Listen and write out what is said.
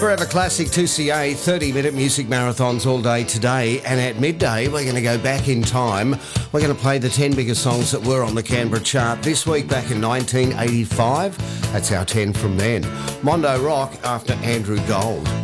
Forever Classic 2CA, 30-minute music marathons all day today, and at midday we're going to go back in time. We're going to play the 10 biggest songs that were on the Canberra chart this week back in 1985. That's our 10 from then. Mondo Rock after Andrew Gold.